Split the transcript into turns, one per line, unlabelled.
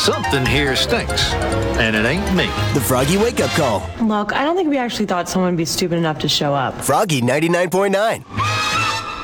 Something here stinks, and it ain't me.
The Froggy Wake Up Call.
Look, I don't think we actually thought someone would be stupid enough to show up.
Froggy 99.9.